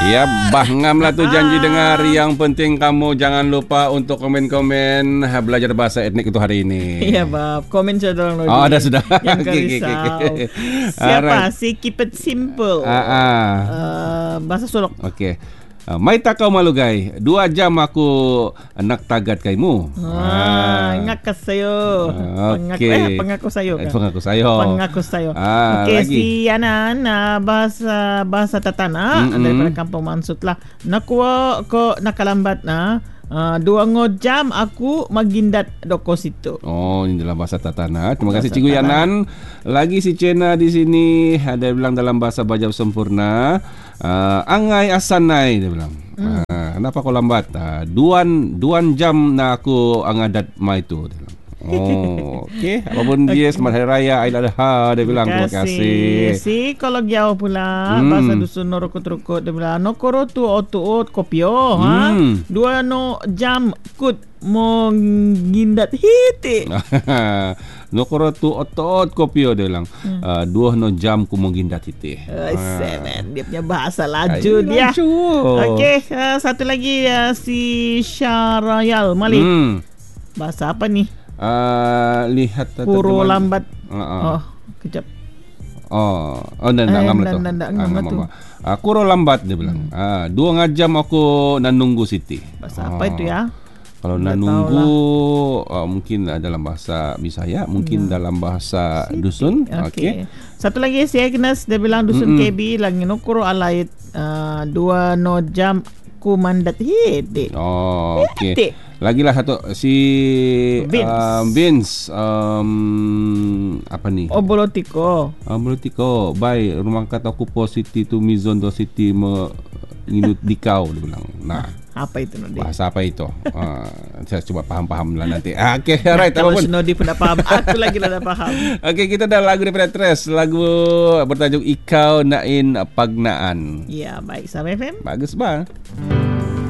Ya, ngam lah tu janji dengar. Yang penting kamu jangan lupa untuk komen-komen belajar bahasa etnik itu hari ini. Iya, Bab. Komen sudah dong. Oh, ada sudah. Yang risau. Siapa? Si Keep It Simple. Bahasa Solok. Okey. Mai takau malu gai. 2 jam aku nak tagat kaimu. Ngakas sayo. Pengaku sayo kan? Pengaku sayo. Pengaku sayo. Okey, si Anan bahasa Tatana daripada Kampung Mansut lah. Nakuwa ko nakalambat na. 2 jam aku magindat doko situ. Oh, ini dalam bahasa Tatana. Terima kasih Cikgu Yanan. Lagi si Cena di sini ada bilang dalam bahasa Bajau Sempurna. Angai asanai dia bilang. Kenapa kau lambat? Duan jam na aku angadat mai tu. Dia bilang. Oh, okey. Apapun dia, selamat hari raya Aidil Adha dia bilang. Terima kasih. Si kalau jauh pula bahasa dusun norokut-rukut dia bilang nokoro tu otuot kopio 2 jam kut mongindat hiti. Nokoro tu otot kopio dia bilang. 2 jam ku mongindat hiti. Seven dia punya bahasa laju dia. Okey, satu lagi si Syarayal Malik. Bahasa apa ni? Lihat Puro lambat. Kejap. Ngam tu. Kuro lambat dia bilang. 2 jam aku nak nunggu Siti. Bahasa apa itu ya? Kalau nak nunggu mungkin dalam bahasa Bisaya, mungkin dalam bahasa dusun. Okey. Satu lagi si Agnes dia bilang dusun KB lagi no kuro alait 2 jam ku mandat hede. Oh, okey. Lagilah satu si Vince apa ni? Bolotiko. Bolotiko. Baik, rumah kata aku City tu Mizon do City menginut dikau dia bilang. Nah, apa itu Nodi? Bahasa apa itu? Saya coba faham lah nanti. Okey, alright. Kalau si Nodi pun dah faham, aku lagi dah faham. Okey, kita dah lagu daripada Tres, lagu bertajuk Ikau Nain Pagnaan. Ya, baik. Sahabat FM. Bagus bang.